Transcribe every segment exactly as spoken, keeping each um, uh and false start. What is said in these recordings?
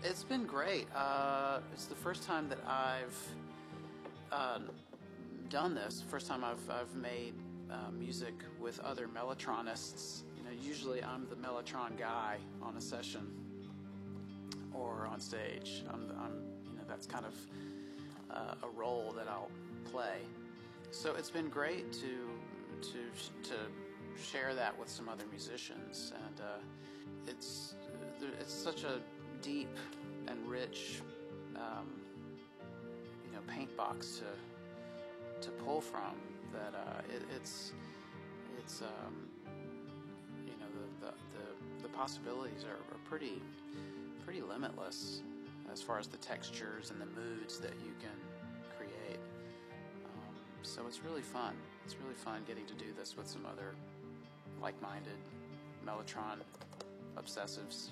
It's been great. Uh, it's the first time that I've uh, done this. First time I've I've made uh, music with other Mellotronists. You know, usually I'm the Mellotron guy on a session or on stage. I'm, the, I'm you know that's kind of uh, a role that I'll play. So it's been great to to to share that with some other musicians, and uh, it's it's such a deep and rich, um, you know, paint box to to pull from. That uh, it, it's it's um, you know the the the, the possibilities are, are pretty pretty limitless as far as the textures and the moods that you can create. Um, so it's really fun. It's really fun getting to do this with some other like-minded Mellotron obsessives.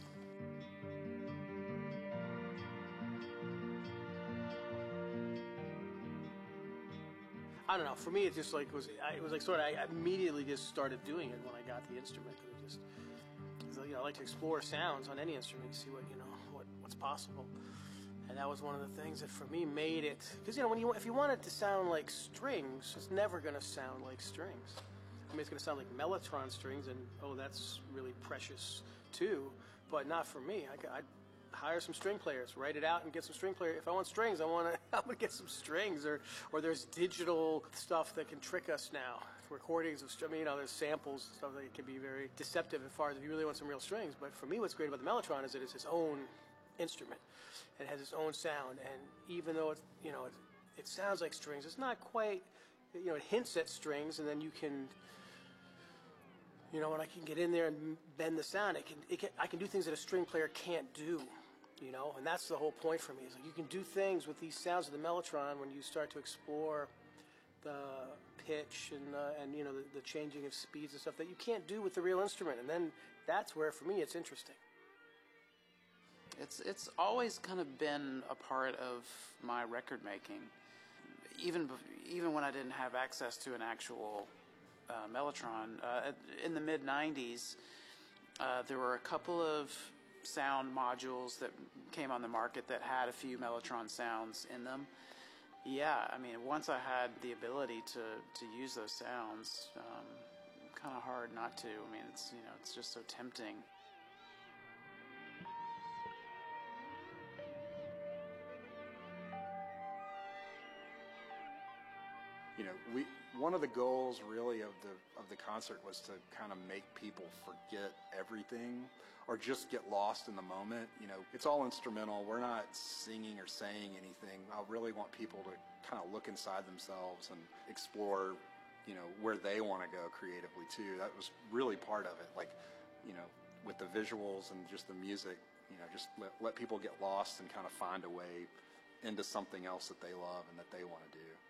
I don't know. For me, it just like was. I, it was like sort of. I immediately just started doing it when I got the instrument. It just, cause, you know, I like to explore sounds on any instrument, see what you know, what what's possible. And that was one of the things that for me made it. Because you know, when you if you want it to sound like strings, it's never going to sound like strings. I mean, it's going to sound like Mellotron strings, and oh, that's really precious too. But not for me. I, I hire some string players, write it out, and get some string players. If I want strings, I want to. I'm gonna get some strings, or or there's digital stuff that can trick us now. Recordings of, I mean, you know, there's samples and stuff that can be very deceptive as far as if you really want some real strings. But for me, what's great about the Mellotron is that it's its own instrument. It has its own sound, and even though it's, you know, it, it sounds like strings, it's not quite. You know, it hints at strings, and then you can. You know, when I can get in there and bend the sound, it can, it can, I can do things that a string player can't do. You know, and that's the whole point for me. Is like you can do things with these sounds of the Mellotron when you start to explore the pitch and uh, and you know the, the changing of speeds and stuff that you can't do with the real instrument. And then that's where, for me, it's interesting. It's it's always kind of been a part of my record making, even even when I didn't have access to an actual uh, Mellotron. Uh, in the mid nineties, uh, there were a couple of sound modules that came on the market that had a few Mellotron sounds in them. Yeah, I mean, once I had the ability to to use those sounds, um, kind of hard not to. I mean, it's you know, it's just so tempting. You know, we one of the goals really of the of the concert was to kind of make people forget everything or just get lost in the moment. You know, it's all instrumental. We're not singing or saying anything. I really want people to kind of look inside themselves and explore, you know, where they want to go creatively too. That was really part of it. Like, you know, with the visuals and just the music, you know, just let, let people get lost and kind of find a way into something else that they love and that they want to do.